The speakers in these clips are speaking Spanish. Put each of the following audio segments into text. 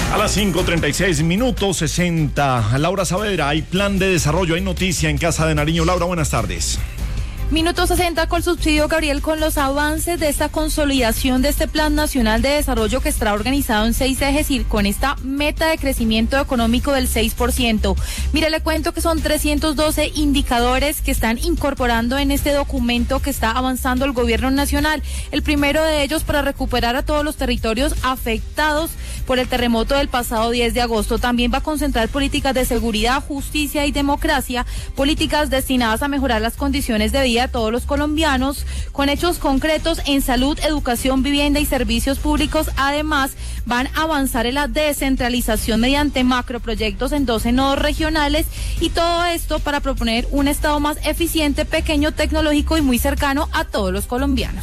A las 5:36, 60. Laura Saavedra, hay plan de desarrollo, hay noticia en Casa de Nariño. Laura, buenas tardes. Minuto 60 con subsidio, Gabriel, con los avances de esta consolidación de este Plan Nacional de Desarrollo que estará organizado en 6 ejes y con esta meta de crecimiento económico del 6%. Mire, le cuento que son 312 indicadores que están incorporando en este documento que está avanzando el gobierno nacional. El primero de ellos para recuperar a todos los territorios afectados por el terremoto del pasado 10 de agosto. También va a concentrar políticas de seguridad, justicia y democracia, políticas destinadas a mejorar las condiciones de vida a todos los colombianos, con hechos concretos en salud, educación, vivienda y servicios públicos. Además, van a avanzar en la descentralización mediante macroproyectos en 12 nodos regionales, y todo esto para proponer un Estado más eficiente, pequeño, tecnológico y muy cercano a todos los colombianos.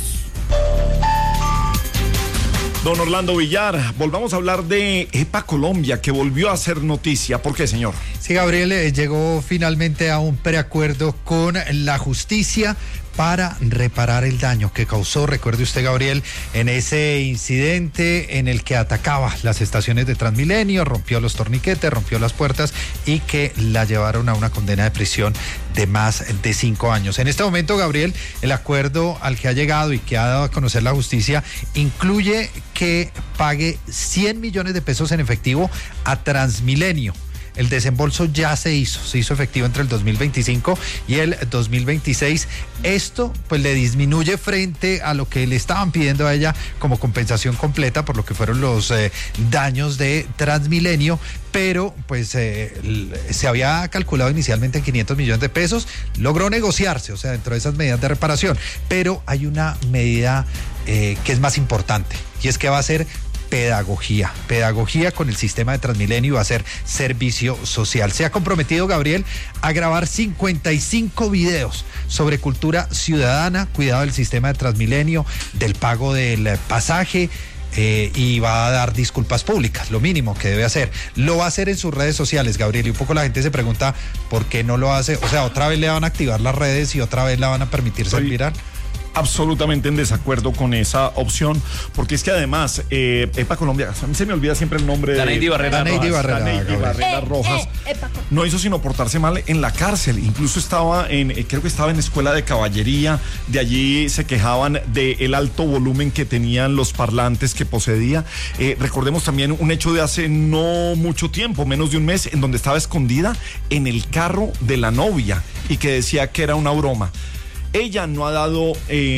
Don Orlando Villar, volvamos a hablar de EPA Colombia, que volvió a ser noticia. ¿Por qué, señor? Sí, Gabriel, llegó finalmente a un preacuerdo con la justicia para reparar el daño que causó, recuerde usted, Gabriel, en ese incidente en el que atacaba las estaciones de Transmilenio, rompió los torniquetes, rompió las puertas y que la llevaron a una condena de prisión de más de 5 años. En este momento, Gabriel, el acuerdo al que ha llegado y que ha dado a conocer la justicia incluye que pague 100 millones de pesos en efectivo a Transmilenio. El desembolso ya se hizo efectivo entre el 2025 y el 2026. Esto pues le disminuye frente a lo que le estaban pidiendo a ella como compensación completa por lo que fueron los daños de Transmilenio, pero pues se había calculado inicialmente en 500 millones de pesos, logró negociarse, o sea, dentro de esas medidas de reparación, pero hay una medida que es más importante, y es que va a ser pedagogía con el sistema de Transmilenio, y va a ser servicio social. Se ha comprometido, Gabriel, a grabar 55 videos sobre cultura ciudadana, cuidado del sistema de Transmilenio, del pago del pasaje, y va a dar disculpas públicas, lo mínimo que debe hacer. Lo va a hacer en sus redes sociales, Gabriel, y un poco la gente se pregunta por qué no lo hace. O sea, otra vez le van a activar las redes y otra vez la van a permitir ser viral. Absolutamente en desacuerdo con esa opción, porque es que además EPA Colombia, a mí se me olvida siempre el nombre de Daneidy Barrera Rojas, no hizo sino portarse mal en la cárcel. Incluso estaba creo que estaba en escuela de caballería. De allí se quejaban del alto volumen que tenían los parlantes que poseía. Recordemos también un hecho de hace no mucho tiempo, menos de un mes, en donde estaba escondida en el carro de la novia y que decía que era una broma. Ella no ha dado,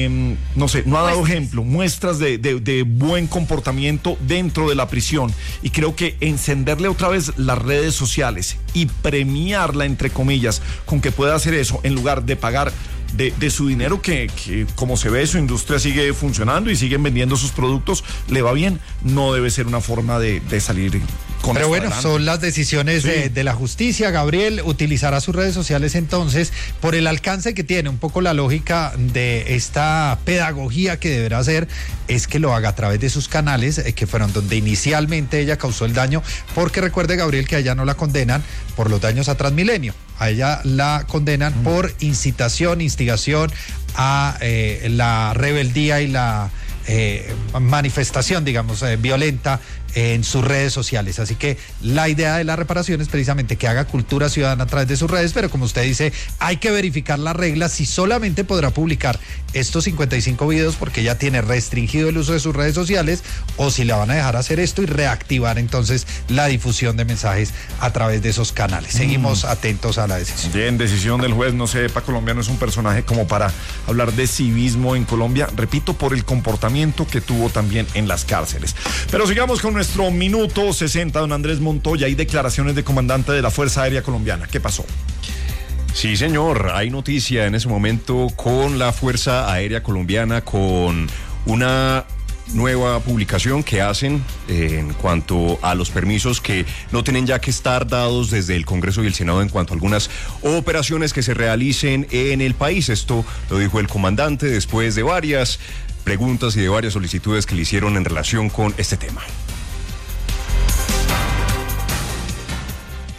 muestras de buen comportamiento dentro de la prisión, y creo que encenderle otra vez las redes sociales y premiarla, entre comillas, con que pueda hacer eso en lugar de pagar de su dinero, que como se ve, su industria sigue funcionando y siguen vendiendo sus productos, le va bien. No debe ser una forma de salir con Pero bueno, adelante. son las decisiones de la justicia. Gabriel utilizará sus redes sociales entonces por el alcance que tiene. Un poco la lógica de esta pedagogía que deberá hacer es que lo haga a través de sus canales, que fueron donde inicialmente ella causó el daño, porque recuerde, Gabriel, que a ella no la condenan por los daños a Transmilenio. A ella la condenan por incitación, instigación a la rebeldía y la manifestación, digamos, violenta en sus redes sociales. Así que la idea de la reparación es precisamente que haga cultura ciudadana a través de sus redes, pero como usted dice, hay que verificar las reglas, si solamente podrá publicar estos 55 videos porque ya tiene restringido el uso de sus redes sociales, o si la van a dejar hacer esto y reactivar entonces la difusión de mensajes a través de esos canales. Seguimos atentos a la decisión. Bien, decisión del juez. No sé, EPA Colombia no es un personaje como para hablar de civismo en Colombia, repito, por el comportamiento que tuvo también en las cárceles. Pero sigamos con nuestro minuto 60, don Andrés Montoya. Hay declaraciones de comandante de la Fuerza Aérea Colombiana. ¿Qué pasó? Sí, señor, hay noticia en ese momento con la Fuerza Aérea Colombiana, con una nueva publicación que hacen en cuanto a los permisos que no tienen ya que estar dados desde el Congreso y el Senado en cuanto a algunas operaciones que se realicen en el país. Esto lo dijo el comandante después de varias preguntas y de varias solicitudes que le hicieron en relación con este tema.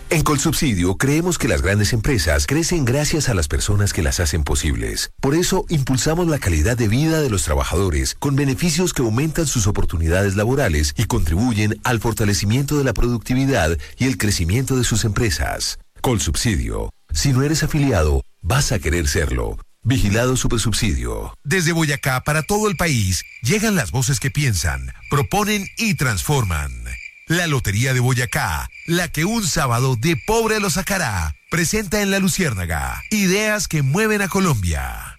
En Colsubsidio creemos que las grandes empresas crecen gracias a las personas que las hacen posibles. Por eso impulsamos la calidad de vida de los trabajadores con beneficios que aumentan sus oportunidades laborales y contribuyen al fortalecimiento de la productividad y el crecimiento de sus empresas. Colsubsidio. Si no eres afiliado, vas a querer serlo. Vigilado Supersubsidio. Desde Boyacá para todo el país llegan las voces que piensan, proponen y transforman. La Lotería de Boyacá, la que un sábado de pobre lo sacará, presenta en La Luciérnaga ideas que mueven a Colombia.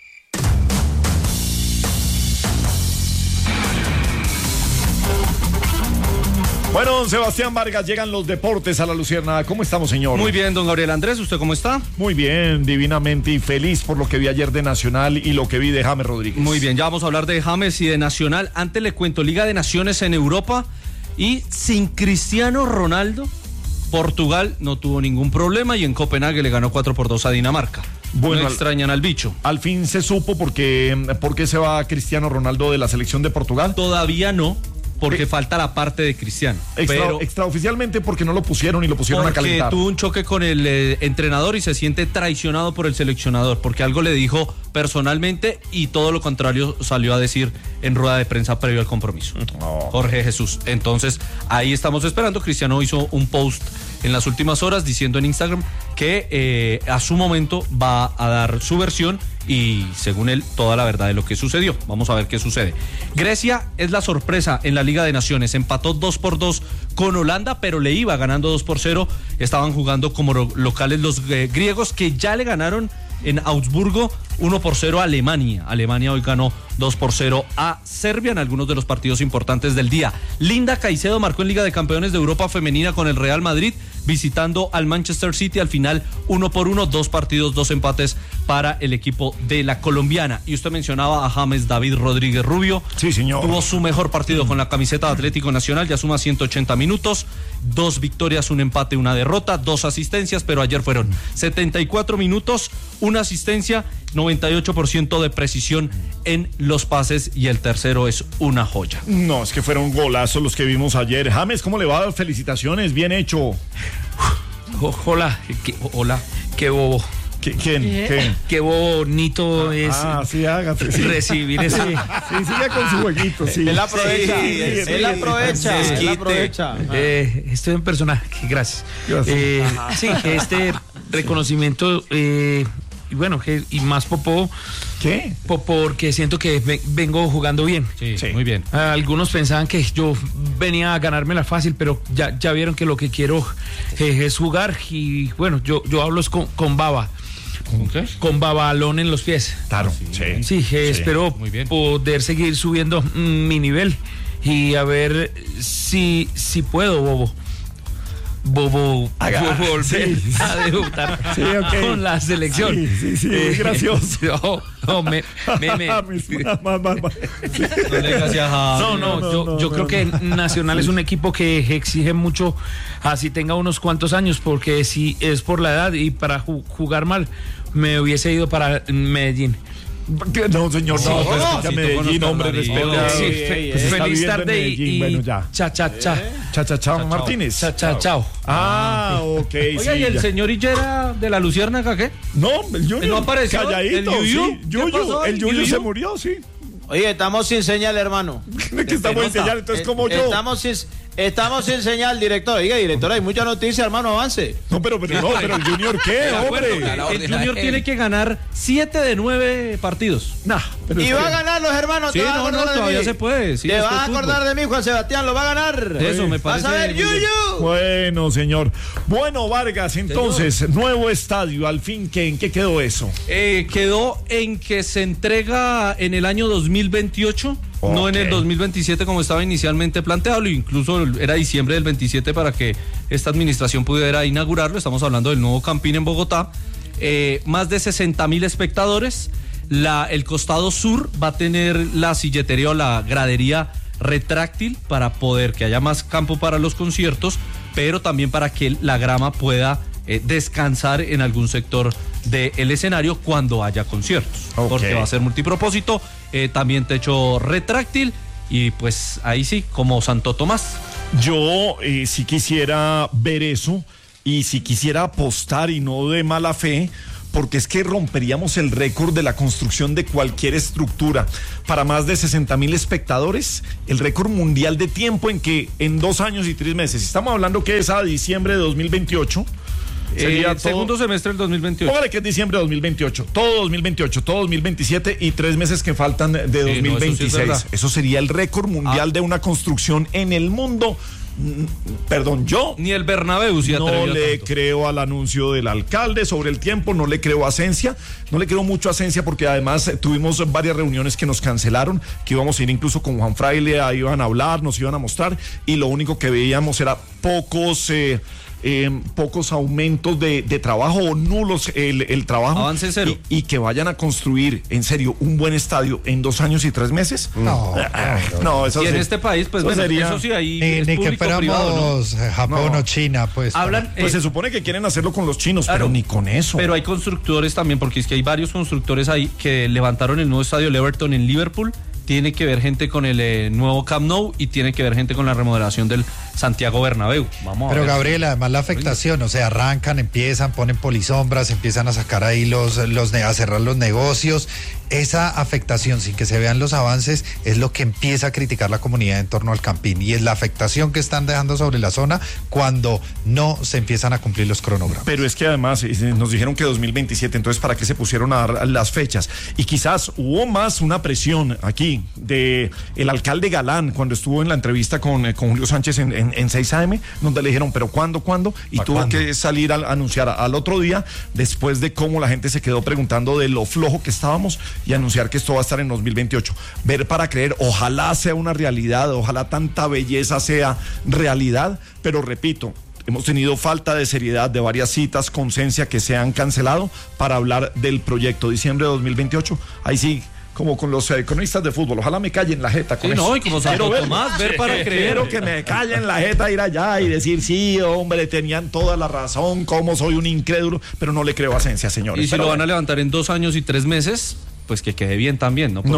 Bueno, don Sebastián Vargas, llegan los deportes a La Luciérnaga. ¿Cómo estamos, señor? Muy bien, don Gabriel Andrés, ¿usted cómo está? Muy bien, divinamente y feliz por lo que vi ayer de Nacional y lo que vi de James Rodríguez. Muy bien, ya vamos a hablar de James y de Nacional. Antes le cuento, Liga de Naciones en Europa y sin Cristiano Ronaldo, Portugal no tuvo ningún problema y en Copenhague le ganó 4-2 a Dinamarca. Bueno, no extrañan al bicho. Al fin se supo por qué se va Cristiano Ronaldo de la selección de Portugal. Todavía no. Porque falta la parte de Cristiano. Extraoficialmente porque no lo pusieron y lo pusieron a calentar. Porque tuvo un choque con el entrenador y se siente traicionado por el seleccionador, porque algo le dijo personalmente y todo lo contrario salió a decir en rueda de prensa previo al compromiso. Jorge Jesús. Entonces, ahí estamos esperando. Cristiano hizo un post en las últimas horas diciendo en Instagram que a su momento va a dar su versión y según él toda la verdad de lo que sucedió. Vamos a ver qué sucede. Grecia es la sorpresa en la Liga de Naciones, empató 2-2 con Holanda, pero le iba ganando 2-0. Estaban jugando como locales los griegos, que ya le ganaron en Augsburgo 1-0 a Alemania. Alemania hoy ganó 2-0 a Serbia en algunos de los partidos importantes del día. Linda Caicedo marcó en Liga de Campeones de Europa femenina con el Real Madrid, visitando al Manchester City. Al final 1-1, 2 partidos, 2 empates para el equipo de la colombiana. Y usted mencionaba a James David Rodríguez Rubio. Sí, señor. Tuvo su mejor partido con la camiseta de Atlético Nacional, ya suma 180 minutos, 2 victorias, 1 empate, 1 derrota, 2 asistencias, pero ayer fueron 74 minutos, 1 asistencia, 98% de precisión en los pases y el tercero es una joya. No, es que fueron golazos los que vimos ayer. James, ¿cómo le va? Felicitaciones, bien hecho. Hola, qué bobo. ¿Quién? Qué bonito es sí, hágase, sí. Recibir ese. Sí, sigue con su jueguito, sí. Él aprovecha. Él aprovecha. Estoy en personaje, gracias. Sí, este reconocimiento, y bueno, y más popó. ¿Qué? Porque siento que vengo jugando bien. Sí, muy bien. Algunos pensaban que yo venía a ganármela fácil, pero ya vieron que lo que quiero es jugar. Y bueno, yo hablo con baba. ¿Con qué? Con babalón en los pies. Claro, sí. Espero poder seguir subiendo mi nivel y a ver si puedo, Bobo, volver a debutar con la selección. Sí, muy gracioso. Yo creo que Nacional es un equipo que exige mucho, así tenga unos cuantos años, porque si es por la edad y para jugar mal, me hubiese ido para Medellín. No, señor, no, Medellín, hombre, respeta. Feliz tarde y bueno, ya. Chao, Martínez. Chao. Ok. Oiga, ¿y el señor Hillera de la Luciérnaga qué? No, el Yuyu. ¿No apareció? Calladito, ¿El Yuyu? El Yuyu se murió, sí. Oye, estamos sin señal, hermano. Que estamos sin señal, entonces como yo. Estamos sin señal, director. Oiga, director, hay mucha noticia, hermano, avance. No, pero el Junior, ¿qué, hombre? El Junior tiene que ganar 7 de 9 partidos. Y va a ganar los hermanos. Sí, todavía se puede. Sí, te vas a acordar de mí, Juan Sebastián, lo va a ganar. Eso me parece. Vas a ver, Yuyu. Bueno, señor. Bueno, Vargas, entonces, nuevo estadio, al fin, ¿en qué quedó eso? Quedó en que se entrega en el año 2028. Okay. No en el 2027 como estaba inicialmente planteado, incluso era diciembre del 27 para que esta administración pudiera inaugurarlo. Estamos hablando del nuevo Campín en Bogotá. Más de 60,000 espectadores. El costado sur va a tener la silletería o la gradería retráctil para poder que haya más campo para los conciertos, pero también para que la grama pueda descansar en algún sector del escenario cuando haya conciertos, porque va a ser multipropósito, también techo retráctil y pues ahí sí, como Santo Tomás. Yo sí quisiera ver eso y si quisiera apostar y no de mala fe, porque es que romperíamos el récord de la construcción de cualquier estructura para más de 60,000 espectadores, el récord mundial de tiempo en que en 2 años y 3 meses, estamos hablando que es a diciembre de 2028, sería segundo semestre del 2028. Póngale que es diciembre de 2028, todo 2028, todo 2027 y 3 meses que faltan de 2026. No, eso, sí eso sería el récord mundial de una construcción en el mundo. Perdón, yo ni el Bernabéu no le creo al anuncio del alcalde sobre el tiempo, no le creo a Asensia, no le creo mucho a Asensia porque además tuvimos varias reuniones que nos cancelaron, que íbamos a ir incluso con Juan Fraile, ahí iban a hablar, nos iban a mostrar y lo único que veíamos era pocos aumentos de trabajo o nulos el trabajo. Avance cero. Y que vayan a construir, en serio, un buen estadio en 2 años y 3 meses. No, eso y sí. en este país, pues bueno, sería, eso sí, ahí ni que fuéramos, ¿no? Japón o China, pues. Hablan, pues se supone que quieren hacerlo con los chinos, claro, pero ni con eso. Pero hay constructores también, porque es que hay varios constructores ahí que levantaron el nuevo estadio Everton en Liverpool. Tiene que ver gente con el nuevo Camp Nou y tiene que ver gente con la remodelación del Santiago Bernabéu. Vamos a Pero ver. Gabriel, además la afectación, o sea, arrancan, empiezan, ponen polisombras, empiezan a sacar ahí a cerrar los negocios. Esa afectación, sin que se vean los avances, es lo que empieza a criticar la comunidad en torno al Campín y es la afectación que están dejando sobre la zona cuando no se empiezan a cumplir los cronogramas. Pero es que además nos dijeron que 2027, entonces ¿para qué se pusieron a dar las fechas? Y quizás hubo más una presión aquí de el alcalde Galán cuando estuvo en la entrevista con Julio Sánchez en 6 AM, donde le dijeron, pero ¿cuándo? Y tuvo que salir a anunciar al otro día, después de cómo la gente se quedó preguntando de lo flojo que estábamos, y anunciar que esto va a estar en 2028. Ver para creer, ojalá sea una realidad, ojalá tanta belleza sea realidad, pero repito, hemos tenido falta de seriedad de varias citas con Asensia que se han cancelado para hablar del proyecto diciembre de 2028. Ahí sí, como con los cronistas de fútbol, ojalá me callen la jeta con eso. No, y como Santo Tomás, ver para creer. Quiero que me callen la jeta, ir allá y decir, sí, hombre, tenían toda la razón, como soy un incrédulo, pero no le creo a Asensia, señores. Y si lo van a levantar en 2 años y 3 meses, pues que quede bien también, ¿no?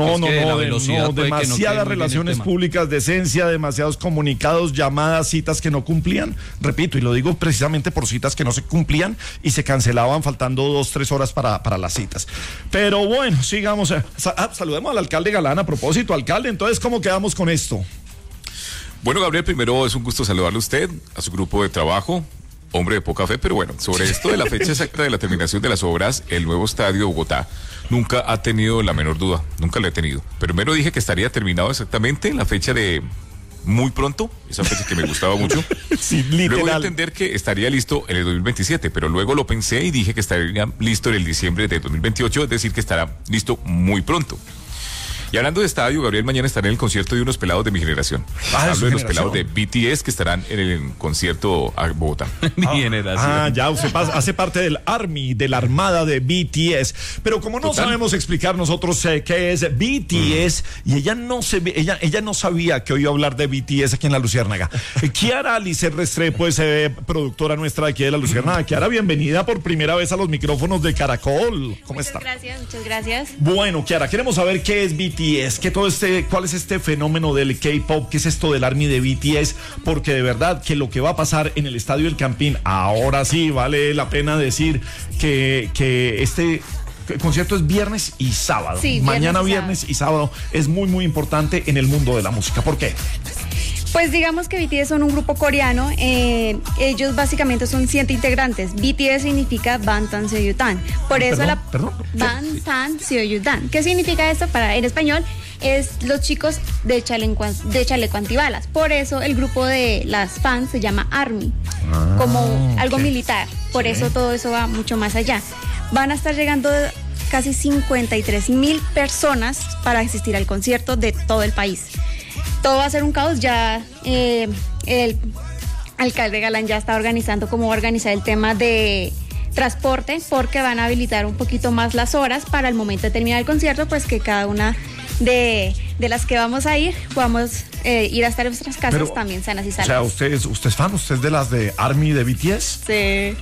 Demasiadas relaciones públicas de Asensia, demasiados comunicados, llamadas, citas que no cumplían, repito, y lo digo precisamente por citas que no se cumplían y se cancelaban faltando 2-3 horas para las citas. Pero bueno, sigamos, saludemos al alcalde Galán a propósito, alcalde, entonces, ¿cómo quedamos con esto? Bueno, Gabriel, primero es un gusto saludarle a usted, a su grupo de trabajo. Hombre de poca fe, pero bueno, sobre esto de la fecha exacta de la terminación de las obras, el nuevo estadio de Bogotá nunca ha tenido la menor duda, nunca la he tenido. Primero dije que estaría terminado exactamente en la fecha de muy pronto, esa fecha que me gustaba mucho. Sí, literal. Luego de entender que estaría listo en el 2027, pero luego lo pensé y dije que estaría listo en el diciembre de 2028, es decir, que estará listo muy pronto. Y hablando de estadio, Gabriel, mañana estaré en el concierto de unos pelados de mi generación. Hablo de los pelados de BTS que estarán en el concierto a Bogotá. Mi generación. Ya, usted hace parte del Army, de la armada de BTS. Pero como no sabemos explicar nosotros qué es BTS, y ella no sabía que hoy iba a hablar de BTS aquí en La Luciérnaga. Kiara Alice Restrepo es productora nuestra de aquí de La Luciérnaga. Kiara, bienvenida por primera vez a los micrófonos de Caracol. ¿Cómo está? Muchas gracias. Bueno, Kiara, queremos saber qué es BTS. ¿Cuál es este fenómeno del K-pop? ¿Qué es esto del Army de BTS? Porque de verdad que lo que va a pasar en el Estadio del Campín, ahora sí vale la pena decir que este concierto es viernes y sábado. Sí, mañana viernes y sábado es muy muy importante en el mundo de la música. ¿Por qué? Pues digamos que BTS son un grupo coreano, ellos básicamente son 7 integrantes. BTS significa Bangtan Seoyudan, por eso Bangtan Seoyudan. ¿Qué significa esto? En español es los chicos de chaleco antibalas, por eso el grupo de las fans se llama Army, como algo militar, por eso todo eso va mucho más allá. Van a estar llegando casi 53,000 personas para asistir al concierto de todo el país. Todo va a ser un caos, ya el alcalde Galán ya está organizando cómo organizar el tema de transporte, porque van a habilitar un poquito más las horas para el momento de terminar el concierto, pues que cada una de las que vamos a ir, podamos ir a estar en nuestras casas. Pero, también sanas y salvas. O sea, ¿usted es fan? ¿Usted es de las de Army de BTS? Sí.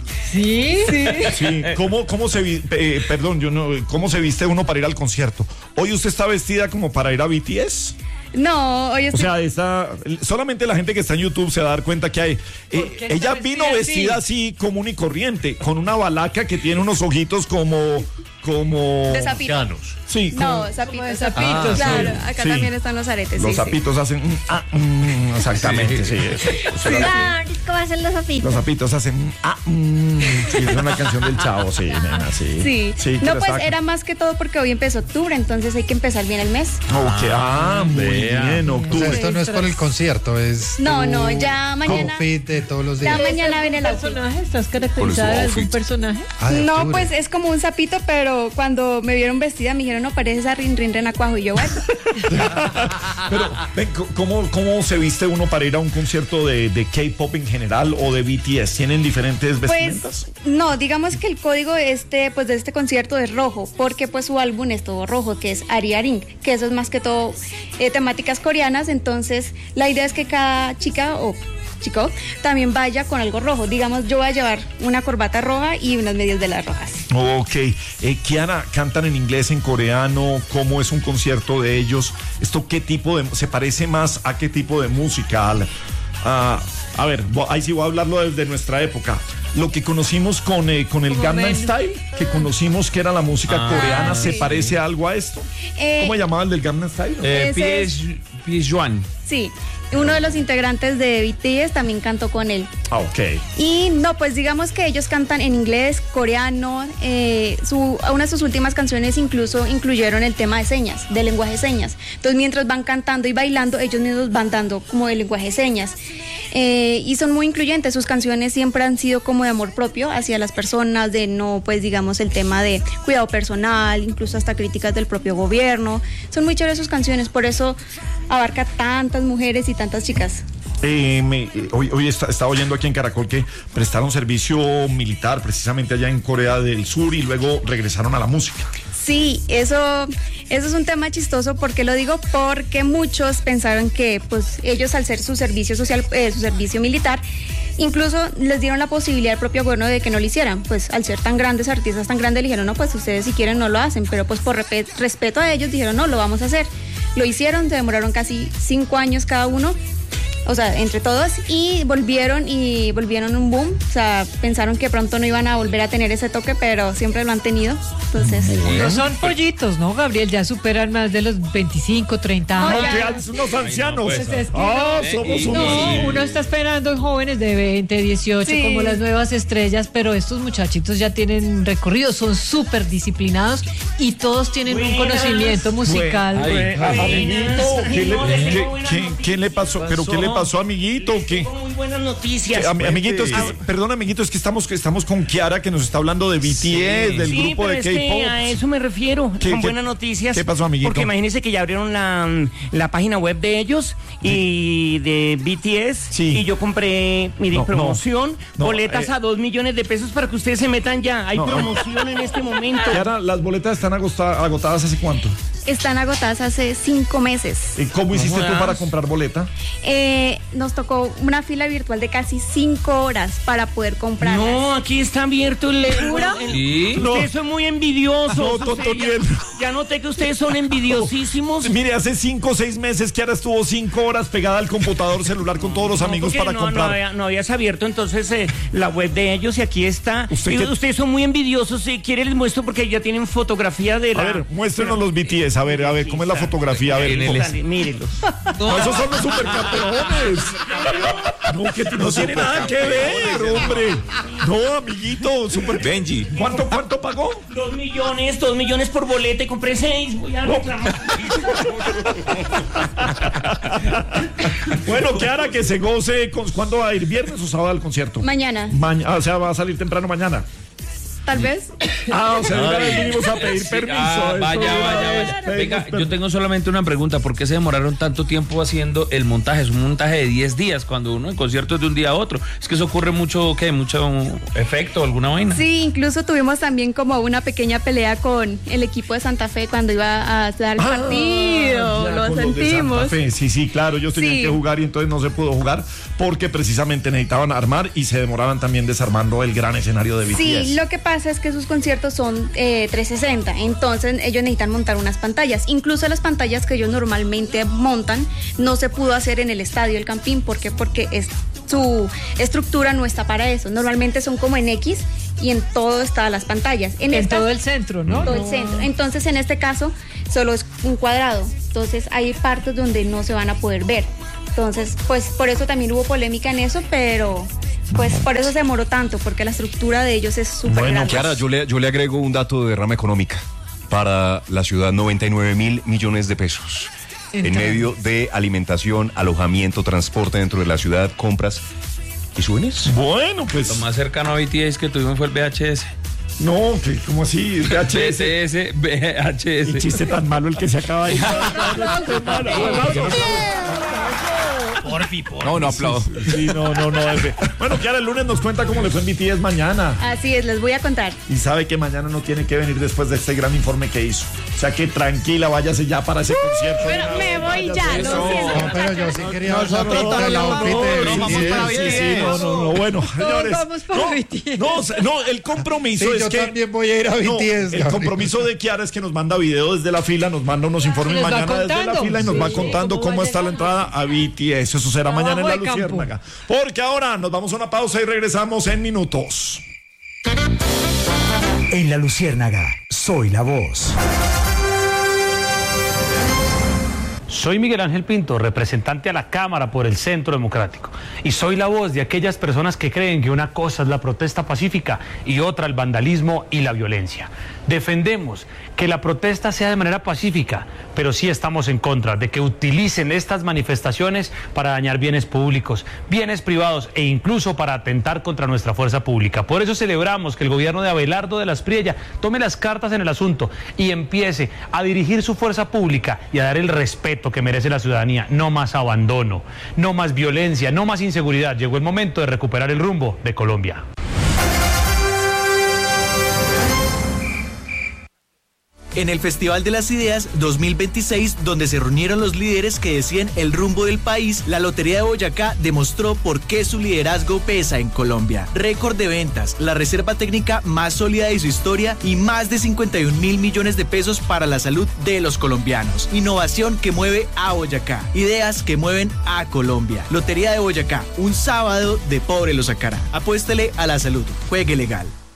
¿Sí? ¿Cómo se viste uno para ir al concierto? ¿Hoy usted está vestida como para ir a BTS? No, hoy estoy... O sea, solamente la gente que está en YouTube se va a dar cuenta que hay. Ella vino vestida así común y corriente, con una balaca que tiene unos ojitos como de sapito. Sí, no, zapitos. Claro, acá también están los aretes. Los zapitos hacen exactamente, sí. ¿Cómo hacen los zapitos? Los zapitos hacen sí, es una canción del Chavo, sí, nena, sí. Sí. No, pues era más que todo porque hoy empezó octubre, entonces hay que empezar bien el mes. Muy bien, octubre. O sea, esto no es por el concierto, es No, ya mañana. Outfit de todos los días. Ya mañana viene el personaje. ¿Estás caracterizada de algún personaje? No, pues es como un sapito, pero cuando me vieron vestida me dijeron, no, pareces a Rin Renacuajo, y yo, bueno. Pero, ¿cómo se viste uno para ir a un concierto de K-pop en general o de BTS? ¿Tienen diferentes vestimentas? Pues, no, digamos que el código de este concierto es rojo, porque pues su álbum es todo rojo, que es Ariaring, que eso es más que todo temáticas coreanas, entonces la idea es que cada chica o chico también vaya con algo rojo. Digamos, yo voy a llevar una corbata roja y unas medias de las rojas. Ok. Kiara, ¿cantan en inglés, en coreano? ¿Cómo es un concierto de ellos? ¿Esto qué tipo de... se parece más a qué tipo de música? A ver, ahí sí voy a hablarlo desde nuestra época. Lo que conocimos con el Gangnam Style, que conocimos que era la música coreana, ¿se parece algo a esto? ¿Cómo llamaba el del Gangnam Style? Juan. Sí. Uno de los integrantes de BTS también cantó con él. Ok. Y no, pues digamos que ellos cantan en inglés, coreano. Una de sus últimas canciones incluso incluyeron el tema de señas, de lenguaje de señas. Entonces, mientras van cantando y bailando, ellos mismos van dando como el lenguaje de señas. Y son muy incluyentes. Sus canciones siempre han sido como de amor propio hacia las personas, de no, pues digamos, el tema de cuidado personal, incluso hasta críticas del propio gobierno. Son muy chéveres sus canciones, por eso abarca tantas mujeres y tantas chicas. Hoy estaba oyendo aquí en Caracol que prestaron servicio militar precisamente allá en Corea del Sur y luego regresaron a la música. Sí, eso es un tema chistoso. ¿Por qué lo digo? Porque muchos pensaron que pues ellos, al ser su servicio social, su servicio militar, incluso les dieron la posibilidad al propio gobierno de que no lo hicieran. Pues al ser tan grandes, artistas tan grandes, dijeron, no, pues ustedes si quieren no lo hacen, pero pues por respeto a ellos dijeron, no, lo vamos a hacer. Lo hicieron, se demoraron casi 5 años cada uno, o sea, entre todos, y volvieron un boom. O sea, pensaron que pronto no iban a volver a tener ese toque, pero siempre lo han tenido. Entonces, no son pollitos, ¿no, Gabriel? Ya superan más de los 25, 30 años. No, son unos ancianos. Somos uno está esperando en jóvenes de 20, 18, como las nuevas estrellas, pero estos muchachitos ya tienen recorrido, son súper disciplinados y todos tienen un conocimiento musical. ¿Qué le pasó? ¿Pero qué le pasó, amiguito? ¿Qué? Muy buenas noticias. Amiguito, perdón, amiguito, es que estamos con Kiara, que nos está hablando de BTS, del grupo de K-pop. A eso me refiero, con buenas noticias. ¿Qué pasó, amiguito? Porque imagínense que ya abrieron la página web de ellos y de BTS. Y yo compré, promoción, boletas a 2 millones de pesos para que ustedes se metan ya. Hay promoción en este momento. Kiara, ¿las boletas están agotadas hace cuánto? Están agotadas hace 5 meses. ¿Cómo hiciste tú para comprar boleta? Nos tocó una fila virtual de casi 5 horas para poder comprar. No, aquí está abierto el... ¿Seguro? Sí. Ustedes son muy envidiosos. Ya noté que ustedes son envidiosísimos. Mire, hace 5 o 6 meses Kiara estuvo 5 horas pegada al computador celular con todos los amigos para comprar. No habías abierto entonces la web de ellos y aquí está. Ustedes son muy envidiosos. Si quieren les muestro porque ya tienen fotografía de la... A ver, muéstrenos los BTS. A ver, ¿cómo es la fotografía? A ver, mírenlos. No, esos son los supercampeones. No, que no tiene nada que ver, hombre. No, amiguito, super Benji. ¿Cuánto pagó? 2 millones por boleta y compré 6. Voy a reclamar. Bueno, Kiara, que se goce. ¿Cuándo va a ir? ¿Viernes o sábado al concierto? Mañana. O sea, va a salir temprano mañana. Tal vez. O sea, venimos a pedir permiso. Vaya. Venga, yo tengo solamente una pregunta. ¿Por qué se demoraron tanto tiempo haciendo el montaje? Es un montaje de 10 días cuando uno en concierto es de un día a otro. Es que eso ocurre mucho efecto, alguna vaina. Sí, incluso tuvimos también como una pequeña pelea con el equipo de Santa Fe cuando iba a dar el partido. Lo sentimos. Sí, claro. Ellos tenían que jugar y entonces no se pudo jugar porque precisamente necesitaban armar y se demoraban también desarmando el gran escenario de BTS. Sí, lo que pasa pasa es que sus conciertos son 360, entonces ellos necesitan montar unas pantallas. Incluso las pantallas que ellos normalmente montan no se pudo hacer en el estadio El Campín. ¿Por qué? Porque su estructura no está para eso. Normalmente son como en X y en todo están las pantallas. En todo el centro, ¿no? Todo el centro. Entonces, en este caso, solo es un cuadrado. Entonces, hay partes donde no se van a poder ver. Entonces, pues por eso también hubo polémica en eso, pero pues por eso se demoró tanto, porque la estructura de ellos es súper grande. Clara, yo le agrego un dato de derrama económica para la ciudad, 99.000 millones de pesos. En medio de alimentación, alojamiento, transporte dentro de la ciudad, compras y subes. Bueno, pues lo más cercano a BTS que tuvimos fue el VHS. No, ¿cómo así? VHS. VHS. El chiste tan malo el que se acaba de ir. No aplaudo. Sí, no. Bueno, Kiara, el lunes nos cuenta cómo le fue en BTS mañana. Así es, les voy a contar. Y sabe que mañana no tiene que venir después de este gran informe que hizo. O sea que tranquila, váyase ya para ese concierto. Bueno, me voy ya, no, pero yo sí quería No, bueno, señores. Vamos por BTS. No, el compromiso es yo que también voy a ir a BTS. El compromiso de Kiara es que nos manda video desde la fila, nos manda unos informes mañana desde la fila y nos va contando cómo está la entrada a BTS. Eso será mañana en La Luciérnaga. Porque ahora nos vamos a una pausa y regresamos en minutos. En La Luciérnaga, soy la voz. Soy Miguel Ángel Pinto, representante a la Cámara por el Centro Democrático, y soy la voz de aquellas personas que creen que una cosa es la protesta pacífica y otra el vandalismo y la violencia. Defendemos que la protesta sea de manera pacífica, pero sí estamos en contra de que utilicen estas manifestaciones para dañar bienes públicos, bienes privados e incluso para atentar contra nuestra fuerza pública. Por eso celebramos que el gobierno de Abelardo de la Espriella tome las cartas en el asunto y empiece a dirigir su fuerza pública y a dar el respeto que merece la ciudadanía. No más abandono, no más violencia, no más inseguridad. Llegó el momento de recuperar el rumbo de Colombia. En el Festival de las Ideas 2026, donde se reunieron los líderes que decían el rumbo del país, la Lotería de Boyacá demostró por qué su liderazgo pesa en Colombia. Récord de ventas, la reserva técnica más sólida de su historia y más de 51.000 millones de pesos para la salud de los colombianos. Innovación que mueve a Boyacá. Ideas que mueven a Colombia. Lotería de Boyacá, un sábado de pobre lo sacará. Apuéstele a la salud. Juegue legal.